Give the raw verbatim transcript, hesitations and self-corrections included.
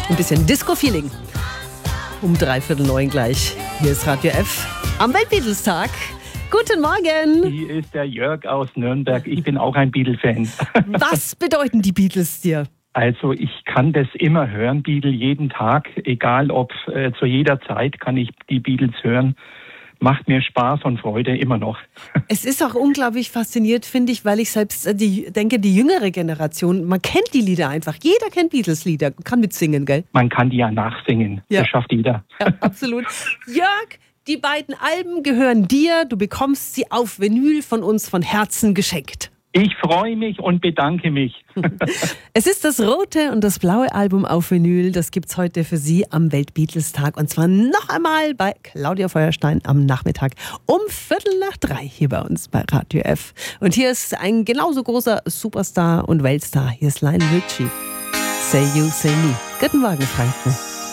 Ein bisschen Disco-Feeling. Um dreiviertel neun gleich. Hier ist Radio F am Weltbeatles-Tag. Guten Morgen. Hier ist der Jörg aus Nürnberg. Ich bin auch ein Beatle-Fan. Was bedeuten die Beatles dir? Also ich kann das immer hören, Beatle, jeden Tag. Egal ob, äh, zu jeder Zeit kann ich die Beatles hören. Macht mir Spaß und Freude immer noch. Es ist auch unglaublich faszinierend, finde ich, weil ich selbst äh, die, denke, die jüngere Generation, man kennt die Lieder einfach. Jeder kennt Beatles-Lieder, kann mitsingen, gell? Man kann die ja nachsingen. Ja. Das schafft jeder. Ja, absolut. Jörg, die beiden Alben gehören dir. Du bekommst sie auf Vinyl von uns von Herzen geschenkt. Ich freue mich und bedanke mich. Es ist das rote und das blaue Album auf Vinyl. Das gibt's heute für Sie am Weltbeatles-Tag. Und zwar noch einmal bei Claudia Feuerstein am Nachmittag um Viertel nach drei hier bei uns bei Radio F. Und hier ist ein genauso großer Superstar und Weltstar. Hier ist Lionel Richie. Say You, Say Me. Guten Morgen, Franken.